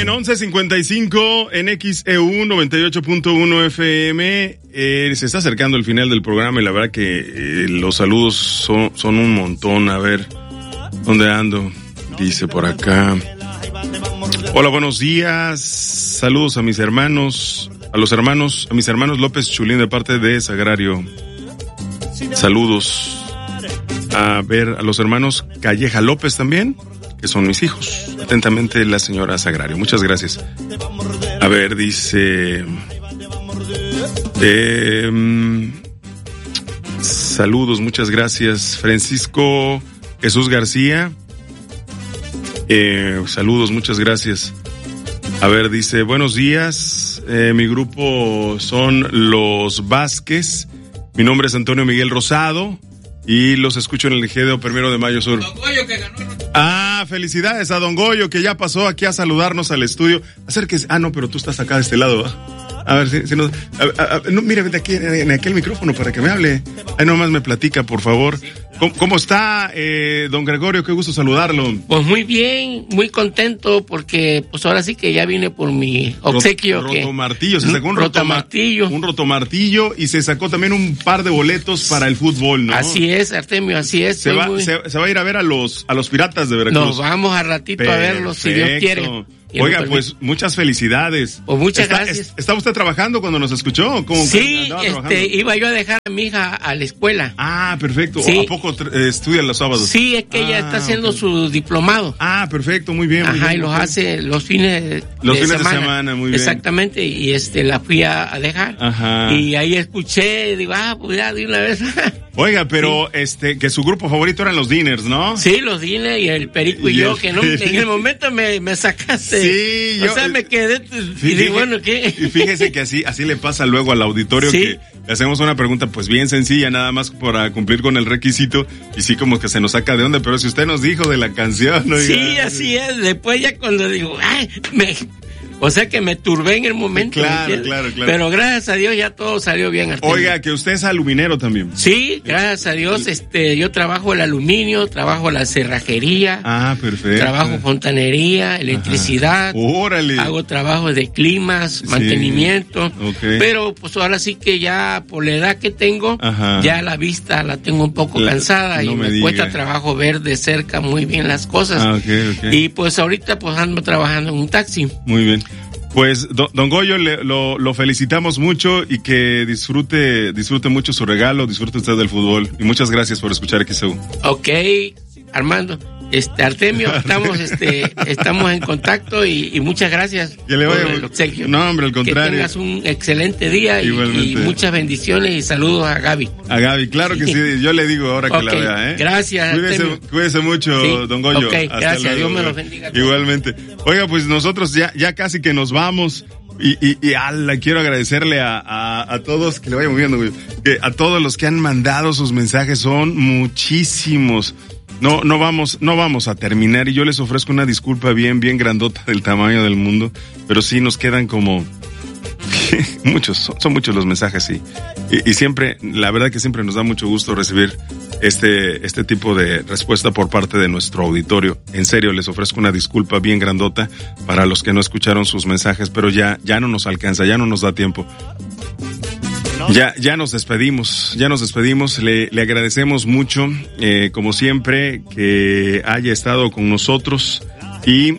En 11:55 en XEU 98.1 FM, se está acercando el final del programa y la verdad que los saludos son un montón. A ver, ¿dónde ando? Dice por acá. Hola, buenos días. Saludos a mis hermanos, a mis hermanos López Chulín de parte de Sagrario. Saludos. A ver, a los hermanos Calleja López también, que son mis hijos. Atentamente, la señora Sagrario. Muchas gracias. A ver, dice... saludos, muchas gracias. Francisco Jesús García. Saludos, muchas gracias. A ver, dice, buenos días. Mi grupo son los Vázquez. Mi nombre es Antonio Miguel Rosado. Y los escucho en el Egedeo 1 de Mayo Sur. Don Goyo que ganó. Felicidades a Don Goyo que ya pasó aquí a saludarnos al estudio. Acérquese. No, pero tú estás acá de este lado, ¿eh? A ver, si no, no, mire, vete aquí en aquel micrófono para que me hable. Ahí nomás me platica, por favor. ¿Cómo está, don Gregorio? Qué gusto saludarlo. Pues muy bien, muy contento porque pues ahora sí que ya vine por mi obsequio. Rotomartillo, se sacó un rotomartillo. Un rotomartillo y se sacó también un par de boletos para el fútbol, ¿no? Así es, Artemio, así es. Se va a ir a ver a los Piratas de Veracruz. Nos vamos a ratito a verlos, si Dios quiere. Oiga, pues muchas felicidades. Pues muchas gracias. ¿Estaba usted trabajando cuando nos escuchó? Sí, iba yo a dejar a mi hija a la escuela. Perfecto. Sí. ¿A poco estudia los sábados? Sí, es que ella está haciendo su diplomado. Perfecto, muy bien. Ajá, y los hace los fines de semana, muy bien. Exactamente, y la fui a dejar. Ajá. Y ahí escuché, digo, pues ya de una vez. Oiga, pero sí. Que su grupo favorito eran los Diners, ¿no? Sí, los Diners y el Perico y yo, que no, en el momento me sacaste. Sí, o sea, me quedé y digo, bueno, ¿qué? Y fíjese que así le pasa luego al auditorio, ¿sí? Que le hacemos una pregunta pues bien sencilla, nada más para cumplir con el requisito, y sí como que se nos saca de onda, pero si usted nos dijo de la canción, ¿no? Sí, así es, después ya cuando digo, o sea que me turbé en el momento. Claro. Pero gracias a Dios ya todo salió bien, Artemio. Oiga, que usted es aluminero también. Sí, gracias a Dios, yo trabajo el aluminio, trabajo la cerrajería. Perfecto. Trabajo fontanería, electricidad. Ajá. Órale. Hago trabajo de climas, mantenimiento. Okay. Pero pues ahora sí que ya por la edad que tengo, ya la vista la tengo un poco cansada y me cuesta trabajo ver de cerca muy bien las cosas. Okay. Y pues ahorita pues ando trabajando en un taxi. Muy bien. Pues, don Goyo, lo felicitamos mucho y que disfrute mucho su regalo, disfrute usted del fútbol. Y muchas gracias por escuchar XEU. Ok, Armando. Artemio, estamos en contacto y muchas gracias por el obsequio. No, hombre, al contrario. Que tengas un excelente día y muchas bendiciones y saludos a Gaby. A Gaby, claro que sí, yo le digo ahora que la vea, ¿eh? Gracias. Cuídese mucho, don Goyo. Hasta gracias, luego. Dios me los bendiga. Igualmente. Oiga, pues nosotros ya casi que nos vamos. Y quiero agradecerle a todos, que le vaya moviendo, güey, que a todos los que han mandado sus mensajes, son muchísimos. No vamos a terminar y yo les ofrezco una disculpa bien grandota del tamaño del mundo, pero sí nos quedan como son muchos los mensajes y siempre, la verdad que siempre nos da mucho gusto recibir este tipo de respuesta por parte de nuestro auditorio. En serio, les ofrezco una disculpa bien grandota para los que no escucharon sus mensajes, pero ya no nos alcanza, ya no nos da tiempo. Ya nos despedimos, le agradecemos mucho, como siempre, que haya estado con nosotros y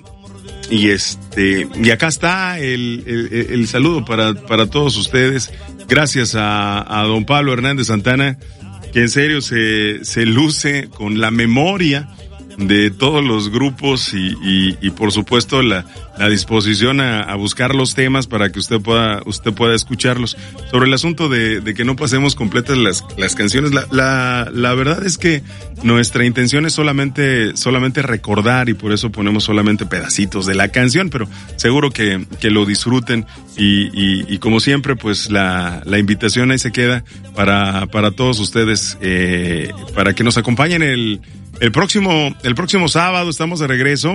acá está el saludo para todos ustedes. Gracias a don Pablo Hernández Santana, que en serio se luce con la memoria de todos los grupos y por supuesto la disposición a buscar los temas para que usted pueda escucharlos. Sobre el asunto de que no pasemos completas las canciones, la verdad es que nuestra intención es solamente recordar y por eso ponemos solamente pedacitos de la canción, pero seguro que lo disfruten y como siempre pues la invitación ahí se queda para todos ustedes, para que nos acompañen el próximo sábado estamos de regreso.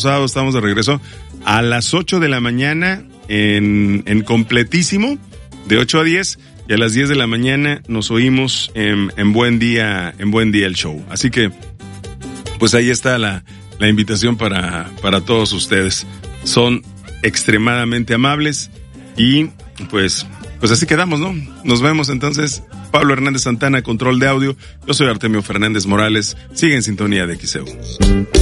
A las 8 de la mañana en completísimo, de 8 a 10, y a las 10 de la mañana nos oímos en Buen Día el show. Así que, pues ahí está la invitación para todos ustedes. Son extremadamente amables y pues así quedamos, ¿no? Nos vemos entonces. Pablo Hernández Santana, control de audio. Yo soy Artemio Fernández Morales. Sigue en sintonía de XEU.